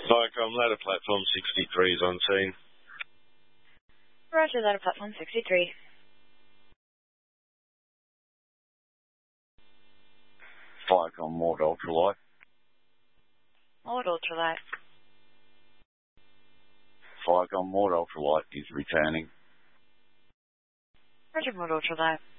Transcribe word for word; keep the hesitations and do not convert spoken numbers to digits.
Viacom, ladder platform sixty-three is on scene. Roger, ladder platform sixty-three. Viacom, Maud Ultralight. Maud Ultralight. Viacom, Maud Ultralight is returning. Roger, Maud Ultralight.